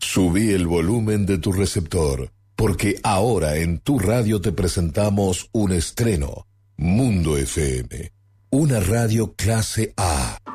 Subí el volumen de tu receptor, porque ahora en tu radio te presentamos un estreno. Mundo FM, una radio clase A.